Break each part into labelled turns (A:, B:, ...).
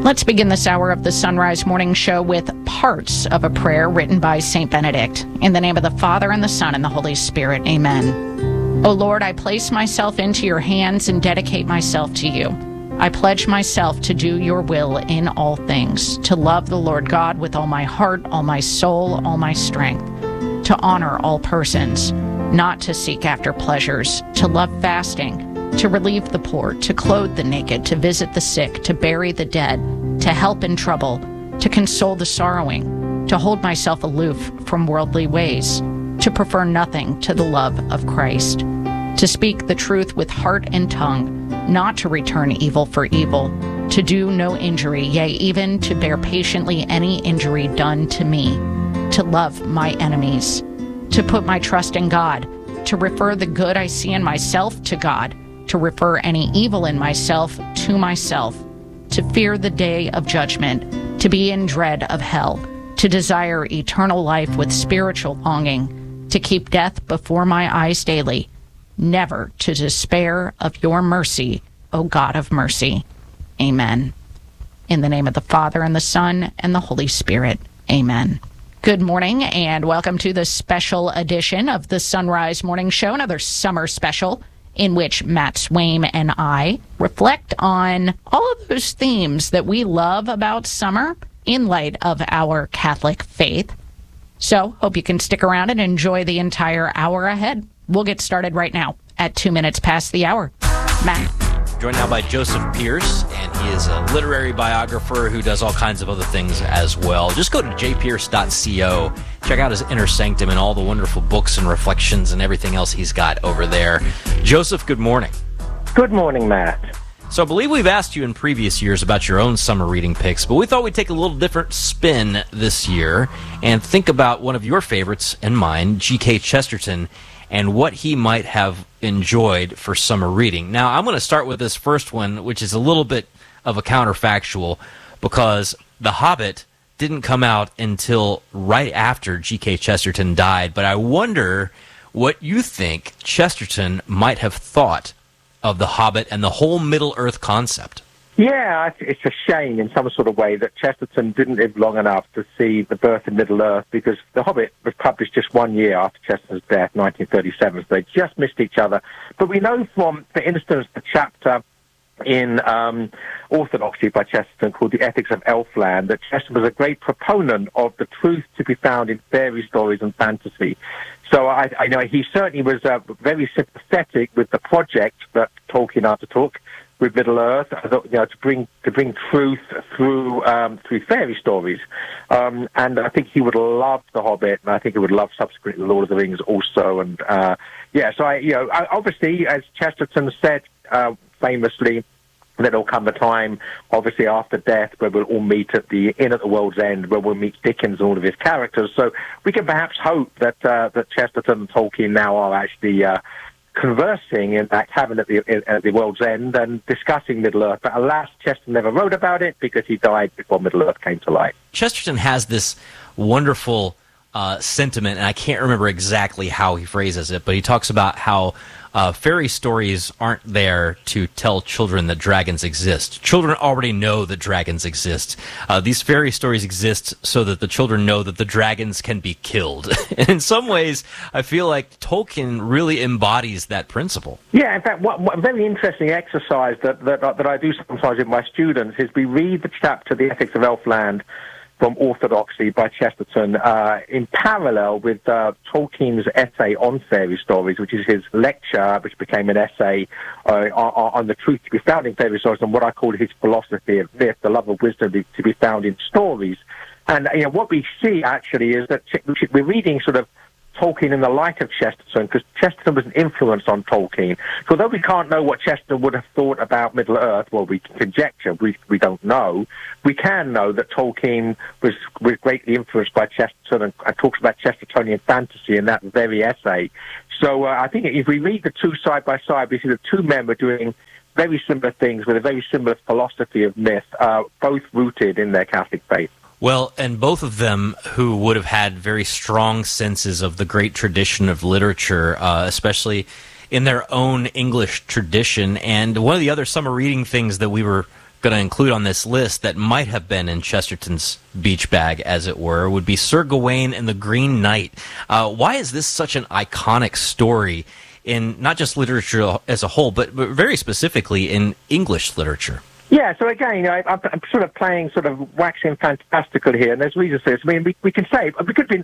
A: Let's begin this hour of the Sunrise Morning Show with parts of a prayer written by St. Benedict. In the name of the Father, and the Son, and the Holy Spirit. Amen. O Lord, I place myself into your hands and dedicate myself to you. I pledge myself to do your will in all things, to love the Lord God with all my heart, all my soul, all my strength, to honor all persons, not to seek after pleasures, to love fasting, to relieve the poor, to clothe the naked, to visit the sick, to bury the dead, to help in trouble, to console the sorrowing, to hold myself aloof from worldly ways, to prefer nothing to the love of Christ, to speak the truth with heart and tongue, not to return evil for evil, to do no injury, yea, even to bear patiently any injury done to me, to love my enemies, to put my trust in God, to refer the good I see in myself to God, to refer any evil in myself to myself, to fear the day of judgment, to be in dread of hell, to desire eternal life with spiritual longing, to keep death before my eyes daily, never to despair of your mercy, O God of mercy. Amen. In the name of the Father, and the Son, and the Holy Spirit. Amen. Good morning, and welcome to the special edition of the Sunrise Morning Show, another summer special, in which Matt Swaim and I reflect on all of those themes that we love about summer in light of our Catholic faith. So, hope you can stick around and enjoy the entire hour ahead. We'll get started right now at 2 minutes past the hour. Matt.
B: Joined now by Joseph Pearce, and he is a literary biographer who does all kinds of other things as well. Just go to jpearce.co, check out his Inner Sanctum and all the wonderful books and reflections and everything else he's got over there. Joseph, good morning.
C: Good morning, Matt.
B: So I believe we've asked you in previous years about your own summer reading picks, but we thought we'd take a little different spin this year and think about one of your favorites and mine, G.K. Chesterton, and what he might have enjoyed for summer reading. Now, I'm going to start with this first one, which is a little bit of a counterfactual, because The Hobbit didn't come out until right after G.K. Chesterton died, but I wonder what you think Chesterton might have thought of The Hobbit and the whole Middle-earth concept.
C: Yeah, it's a shame in some sort of way that Chesterton didn't live long enough to see the birth of Middle-earth, because The Hobbit was published just 1 year after Chesterton's death, 1937, so they just missed each other. But we know from, for instance, the chapter in Orthodoxy by Chesterton called The Ethics of Elfland, that Chesterton was a great proponent of the truth to be found in fairy stories and fantasy. So I know he certainly was very sympathetic with the project that Tolkien undertook with Middle-earth, to bring truth through fairy stories, and I think he would love The Hobbit, and I think he would love subsequently Lord of the Rings also, and so obviously, as Chesterton said famously, there'll come a time, obviously after death, where we'll all meet at the inn at the world's end, where we'll meet Dickens and all of his characters. So we can perhaps hope that Chesterton and Tolkien now are actually conversing in that cabin at the world's end and discussing Middle-earth. But alas, Chesterton never wrote about it because he died before Middle-earth came to light.
B: Chesterton has this wonderful sentiment, and I can't remember exactly how he phrases it, but he talks about how fairy stories aren't there to tell children that dragons exist. Children already know that dragons exist. These fairy stories exist so that the children know that the dragons can be killed. And in some ways, I feel like Tolkien really embodies that principle.
C: Yeah, in fact, what a very interesting exercise that I do sometimes with my students is we read the chapter, The Ethics of Elfland, from Orthodoxy by Chesterton, in parallel with Tolkien's essay on fairy stories, which is his lecture, which became an essay on the truth to be found in fairy stories, and what I call his philosophy of myth, the love of wisdom to be found in stories. And what we see actually is that we're reading sort of Tolkien in the light of Chesterton, because Chesterton was an influence on Tolkien. So although we can't know what Chesterton would have thought about Middle-earth, well, we can conjecture, we don't know, we can know that Tolkien was greatly influenced by Chesterton and talks about Chestertonian fantasy in that very essay. So I think if we read the two side by side, we see the two men were doing very similar things with a very similar philosophy of myth, both rooted in their Catholic faith.
B: Well, and both of them who would have had very strong senses of the great tradition of literature, especially in their own English tradition. And one of the other summer reading things that we were going to include on this list that might have been in Chesterton's beach bag, as it were, would be Sir Gawain and the Green Knight. Why is this such an iconic story in not just literature as a whole, but very specifically in English literature?
C: Yeah, so again, I'm sort of playing sort of waxing fantastical here, and there's reasons for this. I mean, we can say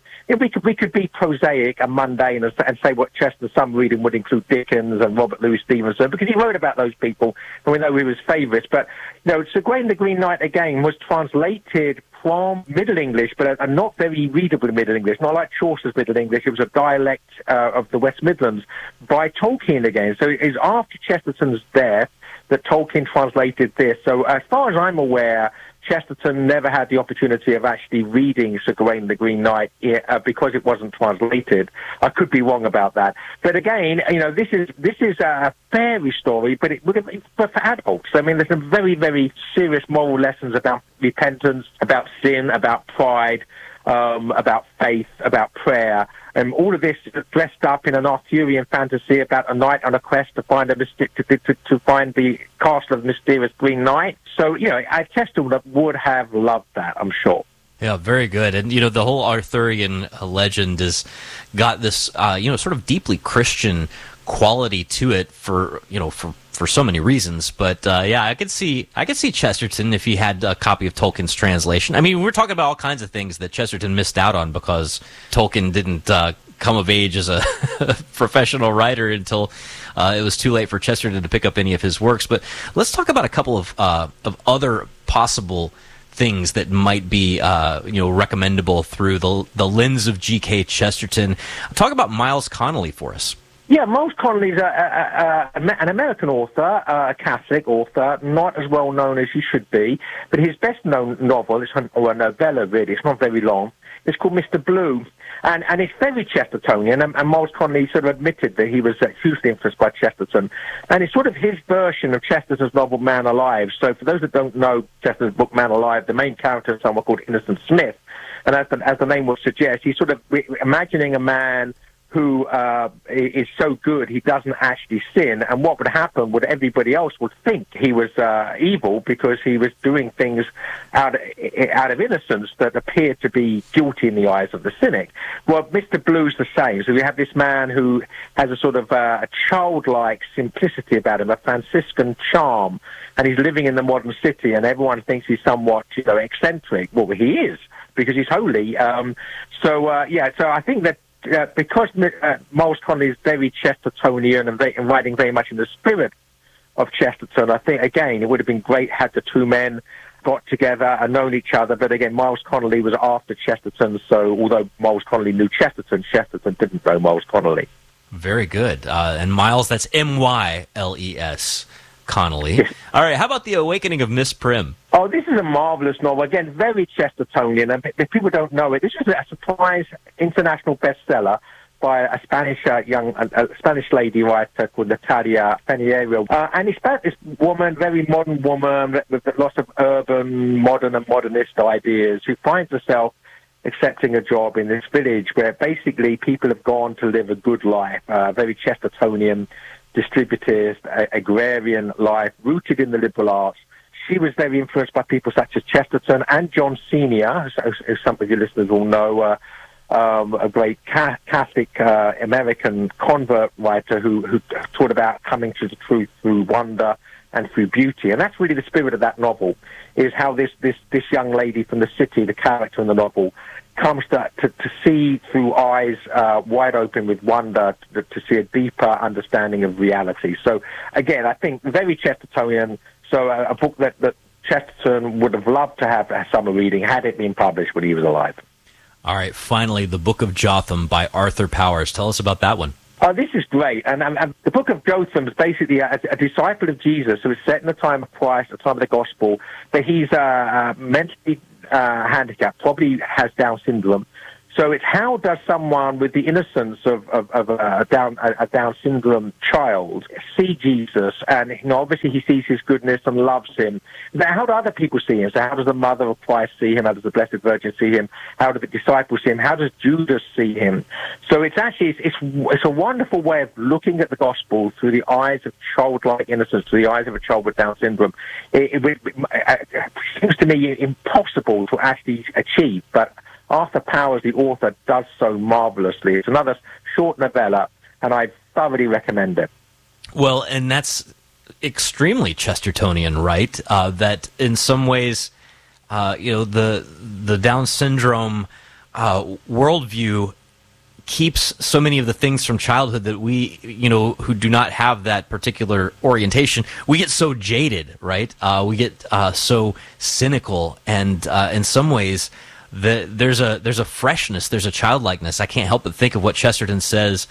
C: we could be prosaic and mundane and say what Chesterton's summer reading would include Dickens and Robert Louis Stevenson, because he wrote about those people, and we know he was favourites. But Sir Gawain the Green Knight again was translated from Middle English, but a not very readable Middle English, not like Chaucer's Middle English. It was a dialect of the West Midlands by Tolkien again. So it is after Chesterton's death that Tolkien translated this. So as far as I'm aware, Chesterton never had the opportunity of actually reading Sir Gawain the Green Knight because it wasn't translated. I could be wrong about that. But again, this is a fairy story, but it's for adults. I mean, there's some very, very serious moral lessons about repentance, about sin, about pride, about faith, about prayer. All of this dressed up in an Arthurian fantasy about a knight on a quest to find to find the castle of the mysterious Green Knight. So, Chesterton would have loved that, I'm sure.
B: Yeah, very good. And, the whole Arthurian legend has got this, sort of deeply Christian quality to it for so many reasons. But I could see Chesterton if he had a copy of Tolkien's translation. I mean, we're talking about all kinds of things that Chesterton missed out on because Tolkien didn't come of age as a professional writer until it was too late for Chesterton to pick up any of his works. But let's talk about a couple of other possible things that might be recommendable through the lens of G.K. Chesterton. Talk about Miles Connolly for us.
C: Yeah, Miles Connolly is an American author, a Catholic author, not as well known as he should be, but his best-known novel, or a novella really, it's not very long, it's called Mr. Blue, and it's very Chestertonian, and Miles Connolly sort of admitted that he was hugely influenced by Chesterton, and it's sort of his version of Chesterton's novel Man Alive. So for those that don't know Chesterton's book Man Alive, the main character is someone called Innocent Smith, and as the name would suggest, he's sort of imagining a man who is so good he doesn't actually sin, and what would happen would everybody else would think he was evil because he was doing things out of innocence that appeared to be guilty in the eyes of the cynic. Well, Mr. Blue's the same. So we have this man who has a sort of a childlike simplicity about him, a Franciscan charm, and he's living in the modern city, and everyone thinks he's somewhat eccentric. Well, he is, because he's holy. So I think that because Miles Connolly is very Chestertonian and writing very much in the spirit of Chesterton, I think, again, it would have been great had the two men got together and known each other. But again, Miles Connolly was after Chesterton, so although Miles Connolly knew Chesterton, Chesterton didn't know Miles Connolly.
B: Very good. And Miles, that's Myles Connolly.
C: Yes.
B: All right, how about The Awakening of Miss Prim?
C: Oh, this is a marvelous novel. Again, very Chestertonian. And if people don't know it, this is a surprise international bestseller by a Spanish lady writer called Natalia Feniero. And it's about this woman, very modern woman with lots of urban, modern and modernist ideas, who finds herself accepting a job in this village where basically people have gone to live a good life, very Chestertonian, distributist, agrarian life, rooted in the liberal arts. She was very influenced by people such as Chesterton and John Senior, as some of your listeners will know, a great Catholic American convert writer who taught about coming to the truth through wonder and through beauty. And that's really the spirit of that novel, is how this young lady from the city, the character in the novel, comes to see through eyes wide open with wonder, to see a deeper understanding of reality. So, again, I think very Chestertonian, so a book that Chesterton would have loved to have a summer reading had it been published when he was alive.
B: All right, finally, The Book of Jotham by Arthur Powers. Tell us about that one.
C: This is great. And the Book of Jotham is basically a disciple of Jesus who is set in the time of Christ, the time of the Gospel, but he's mentally handicapped, probably has Down syndrome, So it's how does someone with the innocence of a Down syndrome child see Jesus? And obviously he sees his goodness and loves him. Now, how do other people see him? So how does the mother of Christ see him? How does the Blessed Virgin see him? How do the disciples see him? How does Judas see him? So it's actually it's a wonderful way of looking at the gospel through the eyes of childlike innocence, through the eyes of a child with Down syndrome. It seems to me impossible to actually achieve, but Arthur Powers, the author, does so marvelously. It's another short novella, and I thoroughly recommend it.
B: Well, and that's extremely Chestertonian, right? That in some ways, the Down syndrome worldview keeps so many of the things from childhood that we, who do not have that particular orientation, we get so jaded, right? We get so cynical, and in some ways, there's a freshness, there's a childlikeness. I can't help but think of what Chesterton says.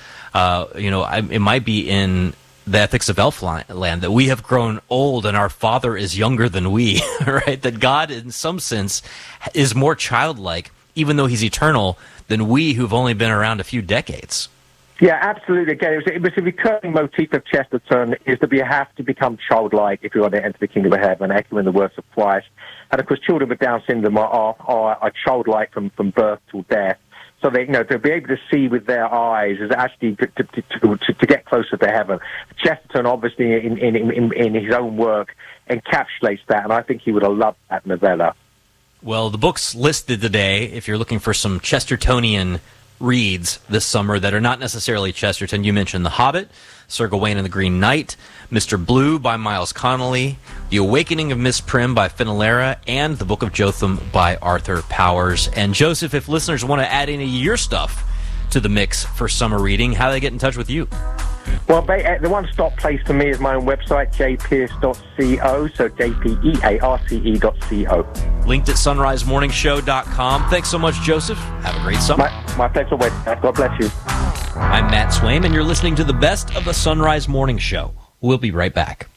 B: It might be in the Ethics of Elfland that we have grown old and our Father is younger than we, right? That God, in some sense, is more childlike, even though He's eternal, than we who've only been around a few decades.
C: Yeah, absolutely. Again, it was a recurring motif of Chesterton is that we have to become childlike if we want to enter the kingdom of heaven, echoing the words of Christ. And of course, children with Down syndrome are childlike from birth till death. So they, to be able to see with their eyes is actually to get closer to heaven. Chesterton, obviously, in his own work, encapsulates that, and I think he would have loved that novella.
B: Well, the books listed today, if you're looking for some Chestertonian reads this summer that are not necessarily Chesterton, you mentioned The Hobbit, Sir Gawain and the Green Knight, Mr. Blue by Miles Connolly, The Awakening of Miss Prim by Finnalara, and The Book of Jotham by Arthur Powers. And Joseph, if listeners want to add any of your stuff to the mix for summer reading, how do they get in touch with you?
C: Well, the one-stop place for me is my own website, jpearce.co, so jpearce.co.
B: Linked at sunrisemorningshow.com. Thanks so much, Joseph. Have a great summer.
C: My pleasure. God bless you.
B: I'm Matt Swaim, and you're listening to the best of the Sunrise Morning Show. We'll be right back.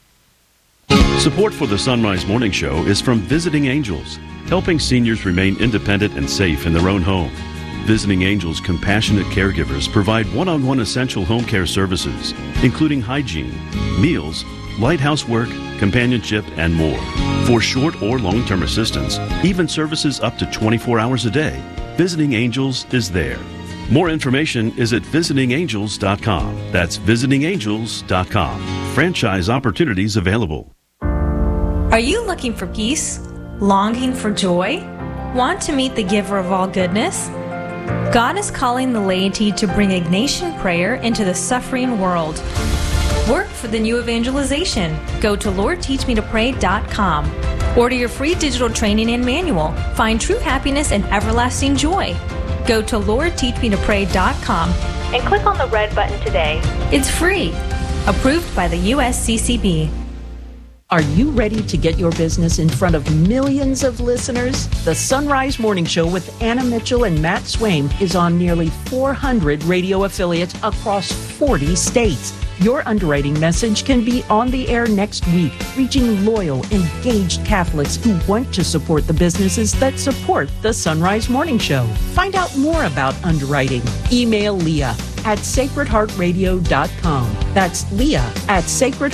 D: Support for the Sunrise Morning Show is from Visiting Angels, helping seniors remain independent and safe in their own home. Visiting Angels compassionate caregivers provide one-on-one essential home care services, including hygiene, meals, light housework, companionship, and more. For short or long-term assistance, even services up to 24 hours a day, Visiting Angels is there. More information is at visitingangels.com. That's visitingangels.com. Franchise opportunities available.
E: Are you looking for peace? Longing for joy? Want to meet the giver of all goodness? God is calling the laity to bring Ignatian prayer into the suffering world. Work for the new evangelization. Go to LordTeachMeToPray.com. Order your free digital training and manual. Find true happiness and everlasting joy. Go to LordTeachMeToPray.com and click on the red button today. It's free. Approved by the USCCB.
F: Are you ready to get your business in front of millions of listeners? The Sunrise Morning Show with Anna Mitchell and Matt Swaim is on nearly 400 radio affiliates across 40 states. Your underwriting message can be on the air next week, reaching loyal, engaged Catholics who want to support the businesses that support the Sunrise Morning Show. Find out more about underwriting. Email Leah at sacredheartradio.com. That's Leah at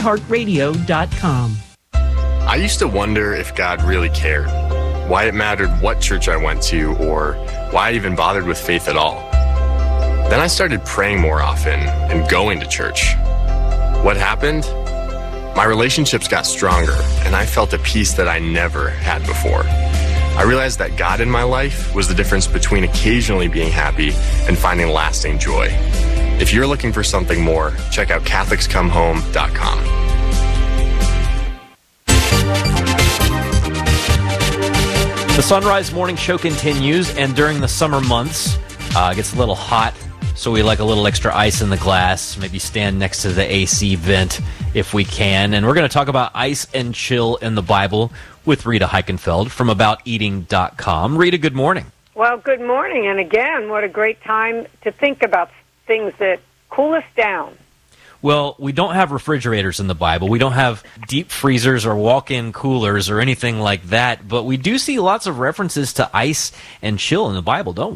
F: sacredheartradio.com.
G: I used to wonder if God really cared, why it mattered what church I went to, or why I even bothered with faith at all. Then I started praying more often and going to church. What happened? My relationships got stronger, and I felt a peace that I never had before. I realized that God in my life was the difference between occasionally being happy and finding lasting joy. If you're looking for something more, check out CatholicsComeHome.com.
B: The Sunrise Morning Show continues, and during the summer months, it gets a little hot, so we like a little extra ice in the glass, maybe stand next to the AC vent if we can. And we're going to talk about ice and chill in the Bible with Rita Heichenfeld from abouteating.com. Rita, good morning.
H: Well, good morning, and again, what a great time to think about things that cool us down.
B: Well, we don't have refrigerators in the Bible. We don't have deep freezers or walk-in coolers or anything like that, but we do see lots of references to ice and chill in the Bible, don't we?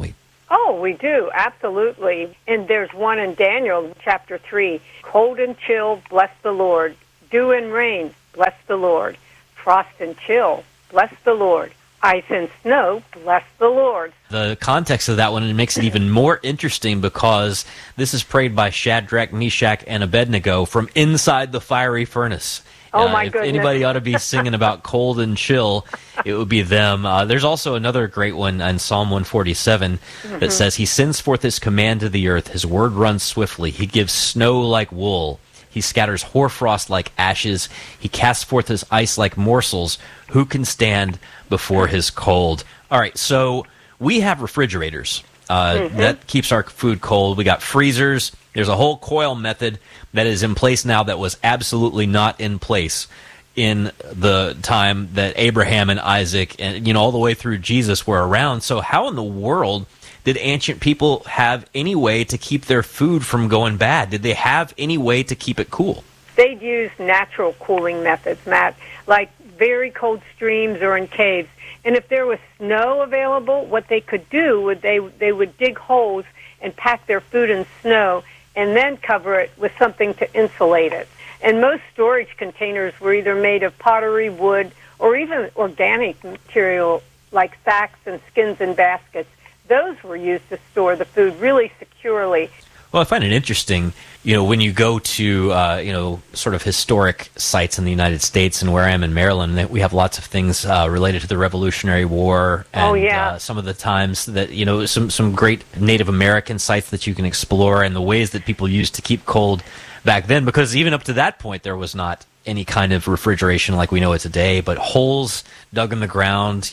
H: Oh, we do, absolutely. And there's one in Daniel, chapter 3. Cold and chill, bless the Lord. Dew and rain, bless the Lord. Frost and chill, bless the Lord. Ice and snow, bless the Lord.
B: The context of that one makes it even more interesting because this is prayed by Shadrach, Meshach, and Abednego from inside the fiery furnace.
H: Oh, my
B: if
H: goodness.
B: anybody ought to be singing about cold and chill, it would be them. There's also another great one in Psalm 147 that says, He sends forth His command to the earth. His word runs swiftly. He gives snow like wool. He scatters hoarfrost like ashes. He casts forth His ice like morsels. Who can stand before His cold? All right, so we have refrigerators. That keeps our food cold. We got freezers. There's a whole coil method that is in place now that was absolutely not in place in the time that Abraham and Isaac and all the way through Jesus were around. So how in the world did ancient people have any way to keep their food from going bad? Did they have any way to keep it cool?
H: They'd use natural cooling methods, Matt, like very cold streams or in caves. And if there was snow available, what they could do would they would dig holes and pack their food in snow and then cover it with something to insulate it. And most storage containers were either made of pottery, wood, or even organic material like sacks and skins and baskets. Those were used to store the food really securely.
B: Well, I find it interesting, when you go to, sort of historic sites in the United States, and where I am in Maryland, that we have lots of things related to the Revolutionary War, and some of the times that, some great Native American sites that you can explore, and the ways that people used to keep cold back then, because even up to that point, there was not any kind of refrigeration like we know it today, but holes dug in the ground,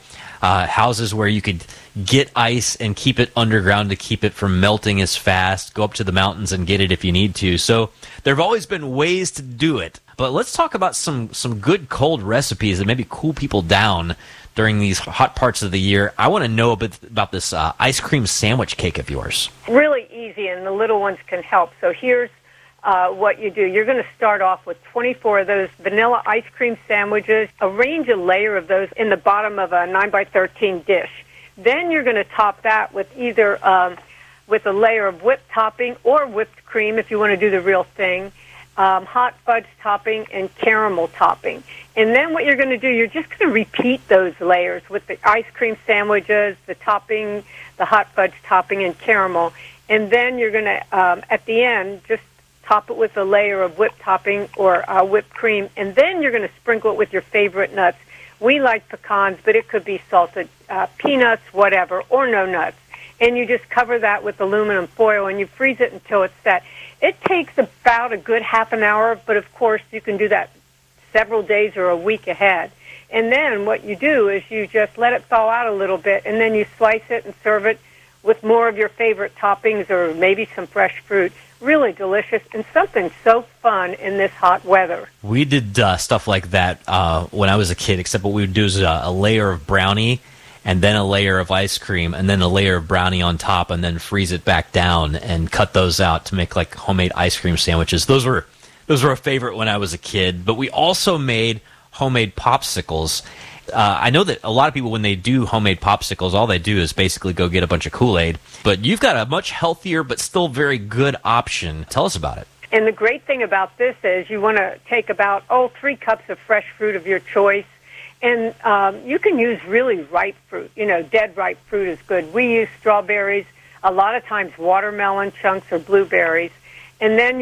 B: houses where you could get ice and keep it underground to keep it from melting as fast, go up to the mountains and get it if you need to. So there have always been ways to do it. But let's talk about some good cold recipes that maybe cool people down during these hot parts of the year. I want to know a bit about this ice cream sandwich cake of yours.
H: Really easy, and the little ones can help. So here's what you do. You're going to start off with 24 of those vanilla ice cream sandwiches. Arrange a layer of those in the bottom of a 9x13 dish. Then you're going to top that with either with a layer of whipped topping or whipped cream if you want to do the real thing, hot fudge topping, and caramel topping. And then what you're going to do, you're just going to repeat those layers with the ice cream sandwiches, the topping, the hot fudge topping, and caramel. And then you're going to, at the end, just top it with a layer of whipped topping or whipped cream, and then you're going to sprinkle it with your favorite nuts. We like pecans, but it could be salted peanuts, whatever, or no nuts. And you just cover that with aluminum foil, and you freeze it until it's set. It takes about a good half an hour, but of course you can do that several days or a week ahead. And then what you do is you just let it thaw out a little bit, and then you slice it and serve it with more of your favorite toppings or maybe some fresh fruit. Really delicious and something so fun in this hot weather.
B: We did stuff like that when I was a kid, except what we would do is a layer of brownie and then a layer of ice cream and then a layer of brownie on top and then freeze it back down and cut those out to make like homemade ice cream sandwiches. Those were a favorite when I was a kid. But we also made homemade popsicles. I know that a lot of people, when they do homemade popsicles, all they do is basically go get a bunch of Kool-Aid. But you've got a much healthier but still very good option. Tell us about it.
H: And the great thing about this is you want to take about, 3 cups of fresh fruit of your choice. And you can use really ripe fruit. Dead ripe fruit is good. We use strawberries, a lot of times watermelon chunks or blueberries. And then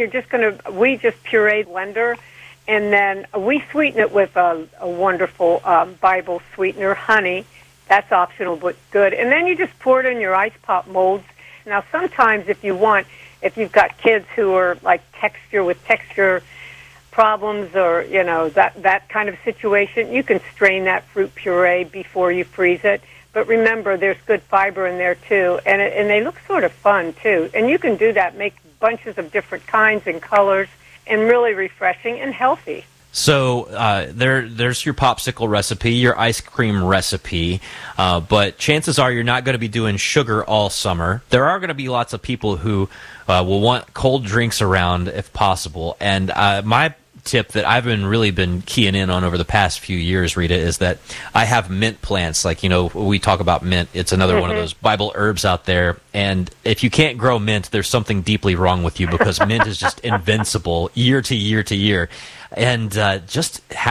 H: we just puree blender. And then we sweeten it with a wonderful Bible sweetener, honey. That's optional, but good. And then you just pour it in your ice pop molds. Now, sometimes if you've got kids who are like texture problems or, that kind of situation, you can strain that fruit puree before you freeze it. But remember, there's good fiber in there, too. And they look sort of fun, too. And you can do that, make bunches of different kinds and colors, and really refreshing and healthy.
B: So there's your popsicle recipe, your ice cream recipe, but chances are you're not going to be doing sugar all summer. There are going to be lots of people who will want cold drinks around if possible. And my tip that I've really been keying in on over the past few years, Rita, is that I have mint plants. Like, we talk about mint. It's another one of those Bible herbs out there. And if you can't grow mint, there's something deeply wrong with you, because mint is just invincible year to year to year. And just